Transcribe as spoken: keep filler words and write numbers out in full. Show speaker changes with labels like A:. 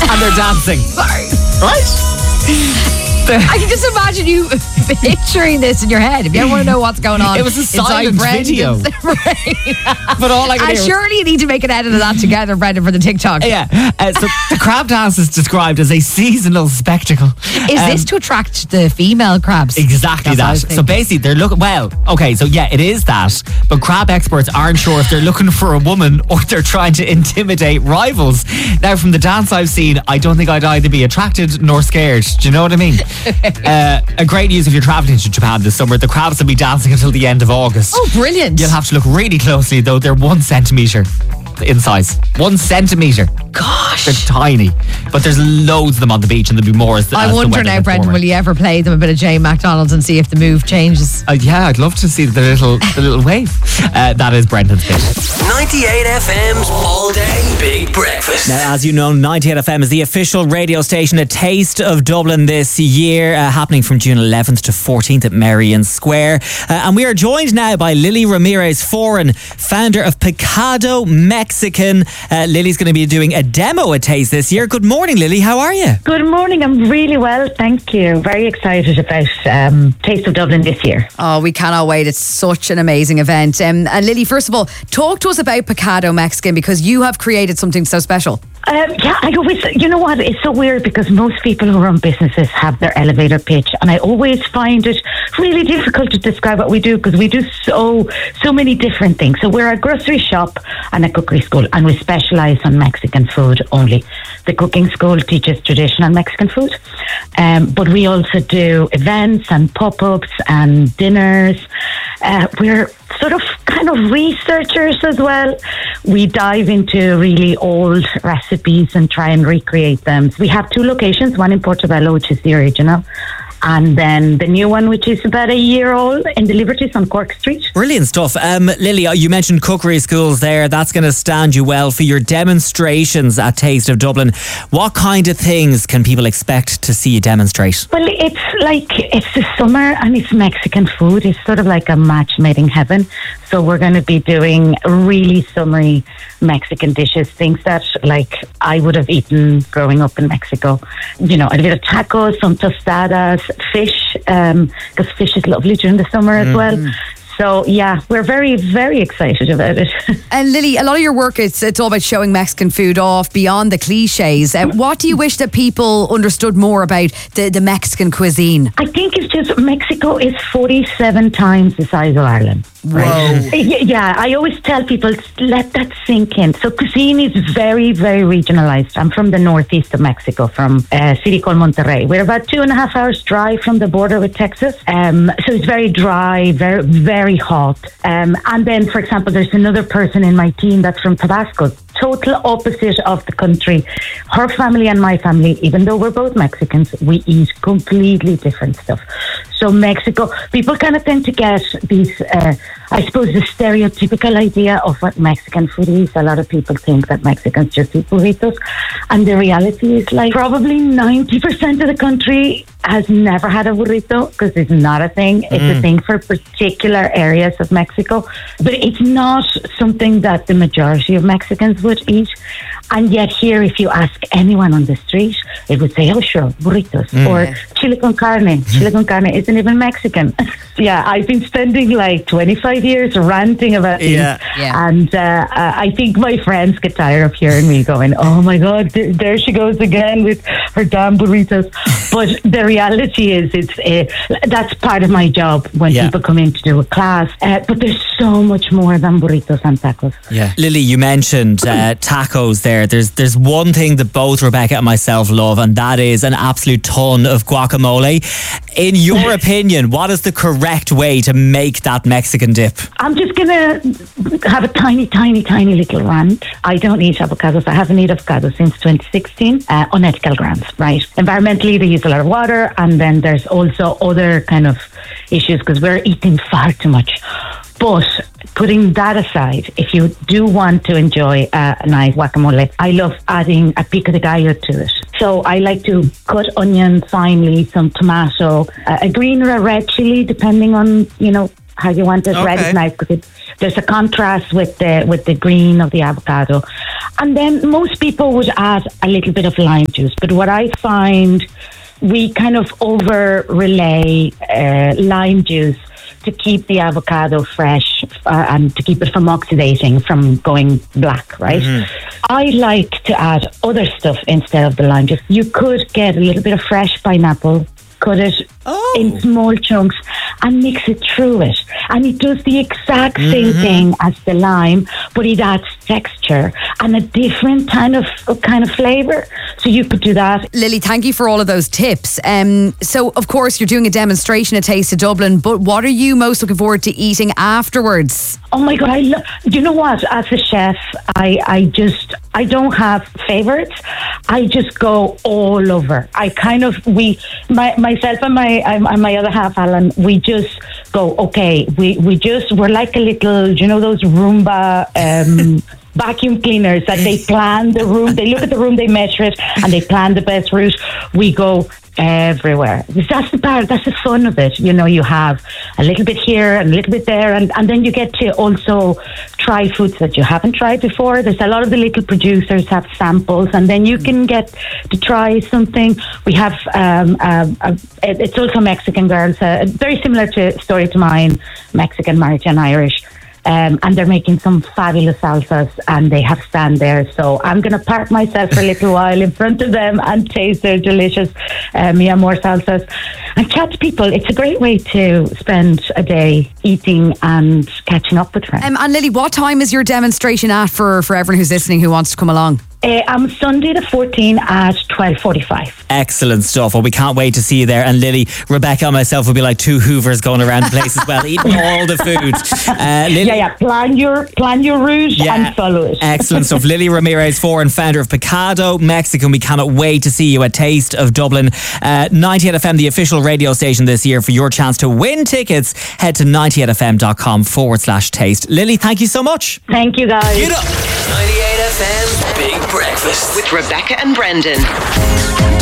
A: and they're dancing.
B: Sorry.
A: Right?
B: I can just imagine you picturing this in your head. If you ever want to know what's going on,
A: It was a
B: inside
A: silent
B: Brendan's
A: video.
B: brain.
A: But all I can
B: And
A: hear-
B: surely you need to make an edit of that together, Brendan, for the TikTok.
A: Yeah. Uh, so the crab dance is described as a seasonal spectacle.
B: Is
A: Um,
B: this to attract the female crabs?
A: Exactly
B: That's what I
A: that.
B: was
A: So
B: thinking.
A: basically, they're looking. Well, okay, so yeah, it is that. But crab experts aren't sure if they're looking for a woman or they're trying to intimidate rivals. Now, from the dance I've seen, I don't think I'd either be attracted nor scared. Do you know what I mean? uh, a great news if you're traveling to Japan this summer, the crabs will be dancing until the end of August.
B: Oh, brilliant.
A: You'll have to look really closely, though. They're one centimetre in size. One centimetre.
B: Gosh.
A: They're tiny. But there's loads of them on the beach, and there'll be more as the
B: I
A: as the
B: wonder
A: weather
B: now,
A: gets
B: Brendan,
A: warmer.
B: will you ever play them a bit of Jane McDonald and see if the move changes?
A: Uh, yeah, I'd love to see the little the little wave. Uh, that is Brendan's bit.
C: ninety-eight F M's All Day Big Breakfast.
D: Now, as you know, ninety-eight F M is the official radio station, a taste of Dublin this year, uh, happening from June eleventh to fourteenth at Merrion Square. Uh, and we are joined now by Lily Ramirez Foran, founder of Picado Mexican. Uh, Lily's going to be doing a demo at Taste this year. Good morning, Lily. How are you?
E: Good morning. I'm really well, thank you. Very excited about um, Taste of Dublin this year.
B: Oh, we cannot wait. It's such an amazing event. Um, and Lily, first of all, talk to us about Picado Mexican, because you have created something so special.
E: Um, yeah, I always, you know what, it's so weird because most people who run businesses have their elevator pitch, and I always find it really difficult to describe what we do because we do so, so many different things. So we're a grocery shop and a cookery school, and we specialise on Mexican food only. The cooking school teaches traditional Mexican food, um, but we also do events and pop-ups and dinners. Uh, we're sort of kind of researchers as well. We dive into really old recipes and try and recreate them. We have two locations, one in Portobello, which is the original, and then the new one, which is about a year old, in the Liberties on Cork Street.
D: Brilliant stuff. Um, Lily, uh, you mentioned cookery schools there. That's going to stand you well for your demonstrations at Taste of Dublin. What kind of things can people expect to see you demonstrate?
E: Well, it's like, it's the summer and it's Mexican food. It's sort of like a match made in heaven. So we're going to be doing really summery Mexican dishes, things that like I would have eaten growing up in Mexico. You know, a bit of tacos, some tostadas, fish, um, because fish is lovely during the summer as well. So, yeah, we're very, very excited about it.
B: And Lily, a lot of your work, it's, it's all about showing Mexican food off beyond the cliches. Uh, what do you wish that people understood more about the, the Mexican cuisine?
E: I think it's just Mexico is forty-seven times the size of Ireland. Right? Yeah, yeah, I always tell people, let that sink in. So cuisine is very, very regionalized. I'm from the northeast of Mexico, from a city called Monterrey. We're about two and a half hours drive from the border with Texas. Um, so it's very dry, very, very hot. Um, and then, for example, there's another person in my team that's from Tabasco. Total opposite of the country. Her family and my family, even though we're both Mexicans, we eat completely different stuff. So Mexico, people kind of tend to get these, uh, I suppose, the stereotypical idea of what Mexican food is. A lot of people think that Mexicans just eat burritos. And the reality is like probably ninety percent of the country has never had a burrito because it's not a thing. It's mm. a thing for particular areas of Mexico. But it's not something that the majority of Mexicans would eat. And yet here, if you ask anyone on the street, it would say, oh, sure, burritos. Mm. Or chile con carne. Chile con carne isn't even Mexican. Yeah, I've been spending like twenty-five years ranting about these.
D: Yeah.
B: Yeah.
E: And uh, I think my friends get tired of hearing me going, oh, my God, th- there she goes again with her damn burritos. But the reality is it's uh, that's part of my job when
D: Yeah.
E: people come in to do a class. Uh, but there's so much more than burritos and tacos.
D: Yeah. Lily, you mentioned uh, tacos there. There's there's one thing that both Rebecca and myself love, and that is an absolute ton of guacamole. In your opinion, what is the correct way to make that Mexican dip?
E: I'm just going to have a tiny, tiny, tiny little rant. I don't eat avocados. I haven't eaten avocados since twenty sixteen. Uh, unethical grounds, right? Environmentally, they use a lot of water, and then there's also other kind of issues because we're eating far too much. But putting that aside, if you do want to enjoy uh, a nice guacamole, I love adding a pico de gallo to it. So I like to cut onion finely, some tomato, uh, a green or a red chili, depending on, you know, how you want it.
D: Okay.
E: Red is nice because it there's a contrast with the with the green of the avocado. And then most people would add a little bit of lime juice. But what I find, we kind of over relay uh, lime juice to keep the avocado fresh uh, and to keep it from oxidating, from going black, right? Mm-hmm. I like to add other stuff instead of the lime juice. You could get a little bit of fresh pineapple, cut it oh. in small chunks and mix it through it. And it does the exact same mm-hmm. thing as the lime, but it adds texture and a different kind of kind of flavour. So you could do that.
B: Lily, thank you for all of those tips. Um, so, of course, you're doing a demonstration at Taste of Dublin, but what are you most looking forward to eating afterwards?
E: Oh my God, I lo- do you know what? As a chef, I, I just, I don't have favourites. I just go all over. I kind of, we, my, myself and my and my other half, Alan, we just go, okay, we, we just, we're like a little, you know, those Roomba um, vacuum cleaners that they plan the room, they look at the room, they measure it, and they plan the best route. We go everywhere. That's the part, that's the fun of it. You know, you have a little bit here and a little bit there, and, and then you get to also try foods that you haven't tried before. There's a lot of the little producers have samples, and then you can get to try something. We have um, uh, uh, it's also Mexican girls, uh, very similar to story to mine, Mexican, American, Irish. Um, and they're making some fabulous salsas, and they have stand there. So I'm going to park myself for a little while in front of them and taste their delicious uh, Mi Amor salsas and chat to people. It's a great way to spend a day eating and catching up with friends.
B: Um, and Lily, what time is your demonstration at for, for everyone who's listening who wants to come along?
E: Uh, I'm Sunday the fourteenth at twelve forty-five.
D: Excellent stuff. Well, we can't wait to see you there. And Lily, Rebecca and myself will be like two Hoovers going around the place as well, eating all the food. Uh, Lily,
E: yeah, yeah. Plan your plan your route yeah. and follow it.
D: Excellent stuff. Lily Ramirez, foreign founder of Picado Mexican. We cannot wait to see you at Taste of Dublin. Uh, ninety-eight F M, the official radio station this year. For your chance to win tickets, head to ninety-eight fm.com forward slash taste. Lily, thank you so much.
E: Thank you, guys.
C: Get up. ninety-eight F M's Big Breakfast with Rebecca and Brendan.